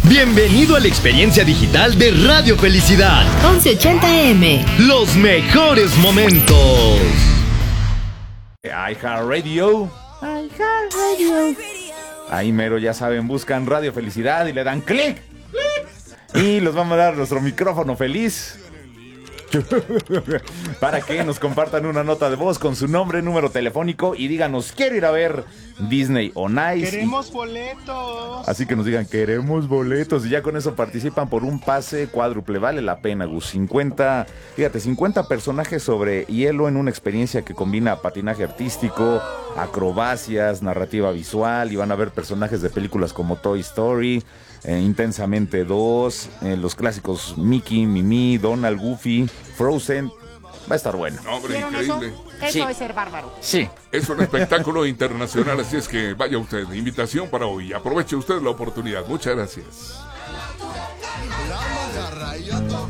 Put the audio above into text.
Bienvenido a la experiencia digital de Radio Felicidad. 1180M. Los mejores momentos. iHeartRadio. Ahí mero, ya saben, buscan Radio Felicidad y le dan clic. Y los vamos a dar nuestro micrófono feliz para que nos compartan una nota de voz con su nombre, número telefónico y díganos, quiero ir a ver Disney on Ice. Queremos boletos. Así que nos digan, queremos boletos. Y ya con eso participan por un pase cuádruple. Vale la pena, Gus. 50 personajes sobre hielo en una experiencia que combina patinaje artístico, acrobacias, narrativa visual. Y van a ver personajes de películas como Toy Story, Intensamente 2, los clásicos Mickey, Mimi, Donald, Goofy, Frozen. Va a estar bueno. No, hombre, increíble. Eso es ser bárbaro. Sí. Es un espectáculo internacional, así es que vaya usted. Invitación para hoy. Aproveche usted la oportunidad. Muchas gracias.